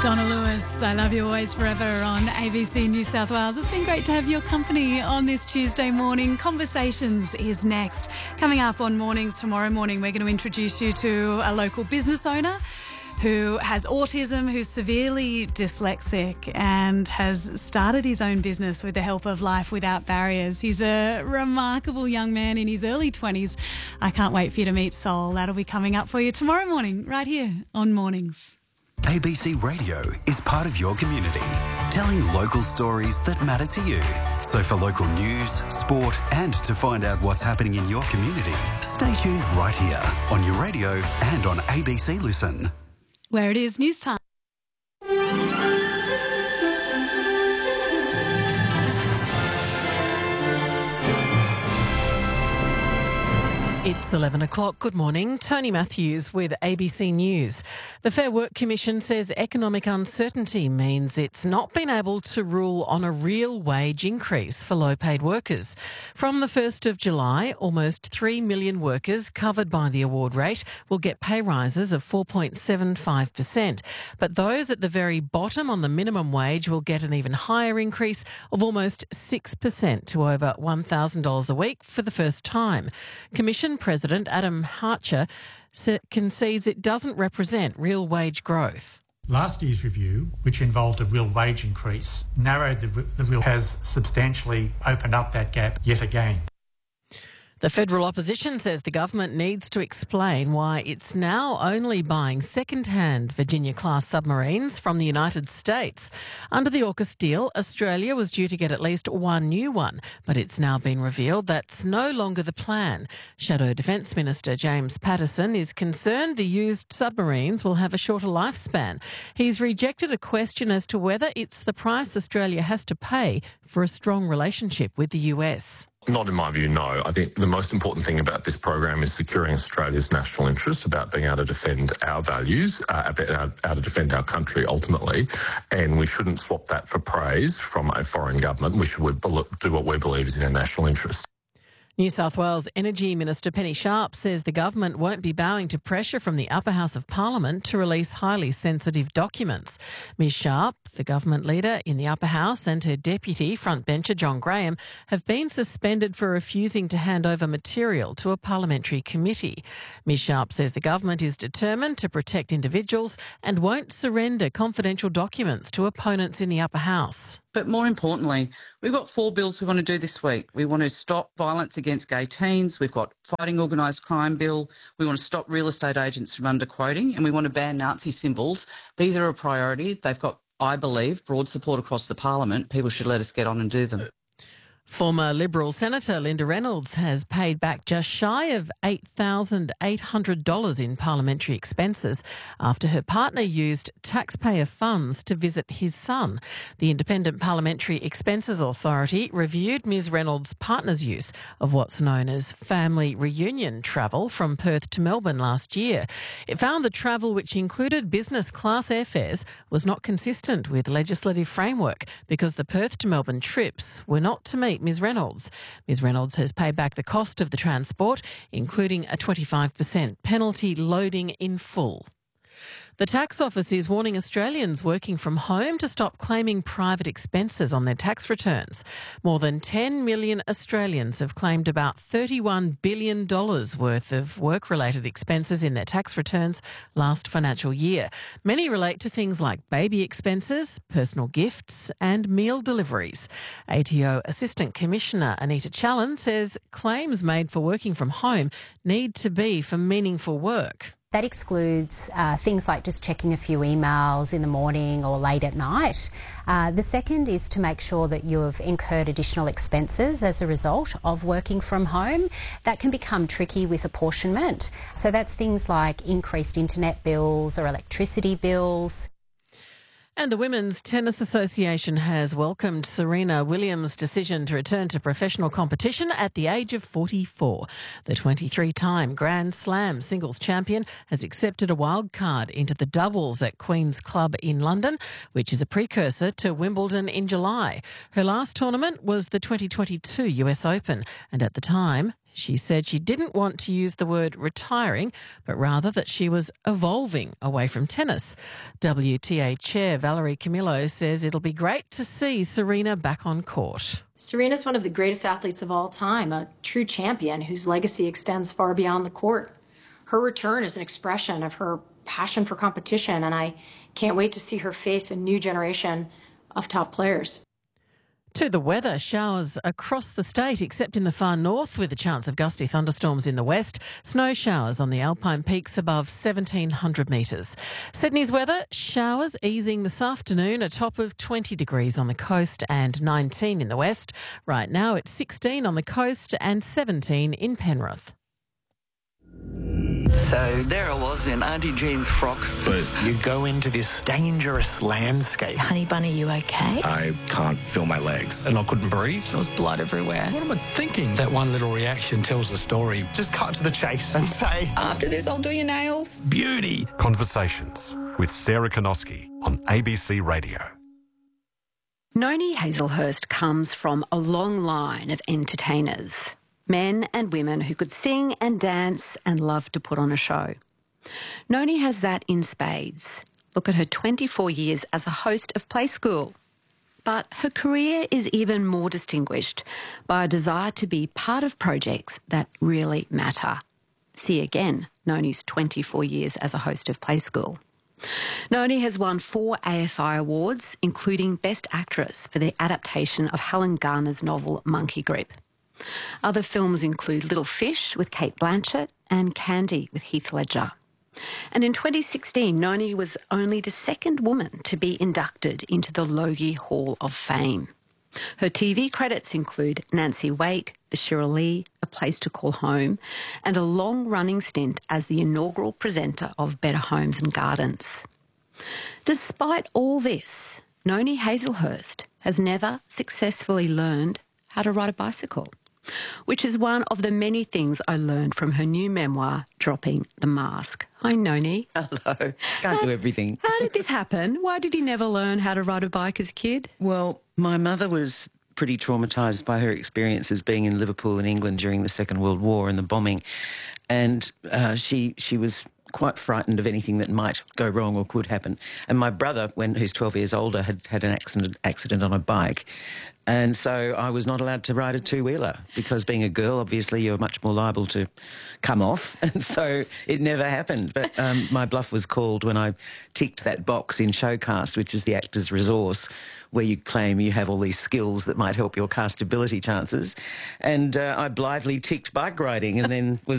Donna Lewis, I Love You Always Forever on ABC New South Wales. It's been great to have your company on this Tuesday morning. Conversations is next. Coming up on Mornings tomorrow morning, we're going to introduce you to a local business owner who has autism, who's severely dyslexic and has started his own business with the help of Life Without Barriers. He's a remarkable young man in his early 20s. I can't wait for you to meet Sol. That'll be coming up for you tomorrow morning, right here on Mornings. ABC Radio is part of your community, telling local stories that matter to you. So for local news, sport and to find out what's happening in your community, stay tuned right here on your radio and on ABC Listen. Where it is news time. It's 11 o'clock. Good morning. Tony Matthews with ABC News. The Fair Work Commission says economic uncertainty means it's not been able to rule on a real wage increase for low-paid workers. From the 1st of July, almost 3 million workers covered by the award rate will get pay rises of 4.75%. But those at the very bottom on the minimum wage will get an even higher increase of almost 6% to over $1,000 a week for the first time. Commission President Adam Harcher concedes it doesn't represent real wage growth. Last year's review, which involved a real wage increase, narrowed the real, has substantially opened up that gap yet again. The federal opposition says the government needs to explain why it's now only buying second-hand Virginia-class submarines from the United States. Under the AUKUS deal, Australia was due to get at least one new one, but it's now been revealed that's no longer the plan. Shadow Defence Minister James Patterson is concerned the used submarines will have a shorter lifespan. He's rejected a question as to whether it's the price Australia has to pay for a strong relationship with the US. Not in my view, no. I think the most important thing about this program is securing Australia's national interest, about being able to defend our values, able to defend our country ultimately, and we shouldn't swap that for praise from a foreign government. We should do what we believe is in our national interest. New South Wales Energy Minister Penny Sharp says the government won't be bowing to pressure from the Upper House of Parliament to release highly sensitive documents. Ms Sharp, the government leader in the Upper House, and her deputy, frontbencher John Graham, have been suspended for refusing to hand over material to a parliamentary committee. Ms Sharp says the government is determined to protect individuals and won't surrender confidential documents to opponents in the Upper House. But more importantly, we've got 4 bills we want to do this week. We want to stop violence against gay teens. We've got Fighting Organised Crime Bill. We want to stop real estate agents from underquoting, and we want to ban Nazi symbols. These are a priority. They've got, I believe, broad support across the parliament. People should let us get on and do them. Former Liberal Senator Linda Reynolds has paid back just shy of $8,800 in parliamentary expenses after her partner used taxpayer funds to visit his son. The Independent Parliamentary Expenses Authority reviewed Ms Reynolds' partner's use of what's known as family reunion travel from Perth to Melbourne last year. It found the travel, which included business class airfares, was not consistent with legislative framework because the Perth to Melbourne trips were not to meet Ms Reynolds. Ms Reynolds has paid back the cost of the transport, including a 25% penalty loading in full. The tax office is warning Australians working from home to stop claiming private expenses on their tax returns. More than 10 million Australians have claimed about $31 billion worth of work-related expenses in their tax returns last financial year. Many relate to things like baby expenses, personal gifts and meal deliveries. ATO Assistant Commissioner Anita Challen says claims made for working from home need to be for meaningful work. That excludes things like just checking a few emails in the morning or late at night. The second is to make sure that you have incurred additional expenses as a result of working from home. That can become tricky with apportionment. So that's things like increased internet bills or electricity bills. And the Women's Tennis Association has welcomed Serena Williams' decision to return to professional competition at the age of 44. The 23-time Grand Slam singles champion has accepted a wild card into the doubles at Queen's Club in London, which is a precursor to Wimbledon in July. Her last tournament was the 2022 US Open, and at the time, She said she didn't want to use the word retiring, but rather that she was evolving away from tennis. WTA Chair Valerie Camillo says it'll be great to see Serena back on court. Serena's one of the greatest athletes of all time, a true champion whose legacy extends far beyond the court. Her return is an expression of her passion for competition, and I can't wait to see her face a new generation of top players. To the weather, showers across the state except in the far north with a chance of gusty thunderstorms in the west. Snow showers on the alpine peaks above 1,700 metres. Sydney's weather, showers easing this afternoon, a top of 20 degrees on the coast and 19 in the west. Right now it's 16 on the coast and 17 in Penrith. So there I was in Auntie Jean's frock. But you go into this dangerous landscape. Honey Bunny, you okay? I can't feel my legs. And I couldn't breathe. There was blood everywhere. What am I thinking? That one little reaction tells the story. Just cut to the chase and say, after this, I'll do your nails. Beauty. Conversations with Sarah Konoski on ABC Radio. Noni Hazlehurst comes from a long line of entertainers. Men and women who could sing and dance and love to put on a show. Noni has that in spades. Look at her 24 years as a host of Play School. But her career is even more distinguished by a desire to be part of projects that really matter. See again Noni's 24 years as a host of Play School. Noni has won 4 AFI awards, including Best Actress for the adaptation of Helen Garner's novel Monkey Grip. Other films include Little Fish with Cate Blanchett and Candy with Heath Ledger. And in 2016, Noni was only the second woman to be inducted into the Logie Hall of Fame. Her TV credits include Nancy Wake, The Cheryl Lee, A Place to Call Home, and a long-running stint as the inaugural presenter of Better Homes and Gardens. Despite all this, Noni Hazlehurst has never successfully learned how to ride a bicycle, which is one of the many things I learned from her new memoir, Dropping the Mask. Hi, Noni. Hello. Can't do everything. How did this happen? Why did you never learn how to ride a bike as a kid? Well, my mother was pretty traumatised by her experiences being in Liverpool in England during the Second World War and the bombing. And she was quite frightened of anything that might go wrong or could happen. And my brother, who's 12 years older, had an accident on a bike. And so I was not allowed to ride a two-wheeler because being a girl, obviously, you're much more liable to come off. And so it never happened. But my bluff was called when I ticked that box in Showcast, which is the actor's resource, where you claim you have all these skills that might help your castability chances. And I blithely ticked bike riding and then was